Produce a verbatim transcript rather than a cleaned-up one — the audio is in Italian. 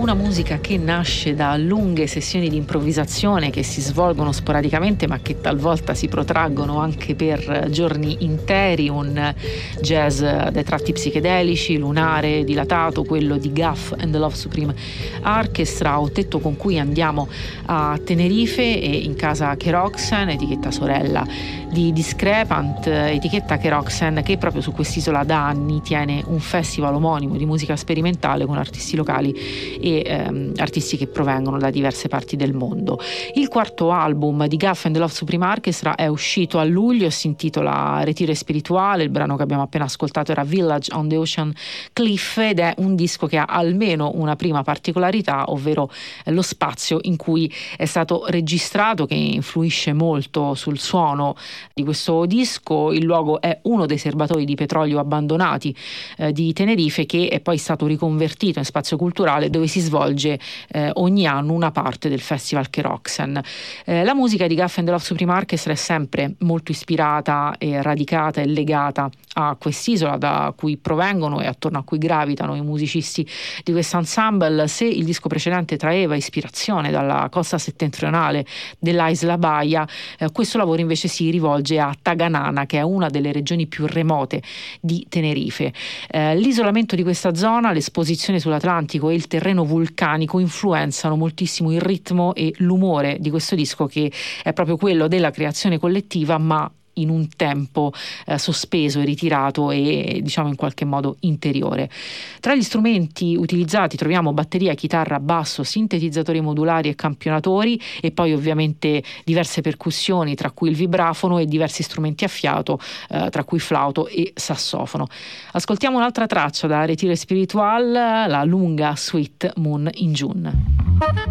una musica che nasce da lunghe sessioni di improvvisazione che si svolgono sporadicamente ma che talvolta si protraggono anche per giorni interi, un jazz dai tratti psichedelici, lunare, dilatato, quello di Guff and the Love Supreme Orchestra, ottetto con cui andiamo a Tenerife e in casa Keroxen, etichetta sorella di Discrepant, etichetta Keroxen che proprio su quest'isola da anni tiene un festival omonimo di musica sperimentale con artisti locali e ehm, artisti che provengono da diverse parti del mondo. Il quarto album di Guff and the Love Supreme Orchestra è uscito a luglio, si intitola Retiro Spirituale, il brano che abbiamo appena ascoltato era Village on the Ocean Cliff ed è un disco che ha almeno una prima particolarità, ovvero lo spazio in cui è stato registrato, che influisce molto sul suono di questo disco. Il luogo è uno dei serbatoi di petrolio abbandonati eh, di Tenerife, che è poi stato riconvertito in spazio culturale dove si svolge eh, ogni anno una parte del festival Keroxen. Eh, la musica di Guff and the Love Supreme Orchestra è sempre molto ispirata e radicata e legata a quest'isola da cui provengono e attorno a cui gravitano i musicisti di questo ensemble. Se il disco precedente traeva ispirazione dalla costa settentrionale dell'Isla Baia, eh, questo lavoro invece si rivolge a Taganana, che è una delle regioni più remote di Tenerife. Eh, l'isolamento di questa zona, l'esposizione sull'Atlantico e il terreno vulcanico influenzano moltissimo il ritmo e l'umore di questo disco, che è proprio quello della creazione collettiva ma in un tempo eh, sospeso e ritirato e diciamo in qualche modo interiore. Tra gli strumenti utilizzati troviamo batteria, chitarra, basso, sintetizzatori modulari e campionatori e poi ovviamente diverse percussioni, tra cui il vibrafono, e diversi strumenti a fiato, eh, tra cui flauto e sassofono. Ascoltiamo un'altra traccia da Retiro Spiritual, la lunga Sweet Moon in June.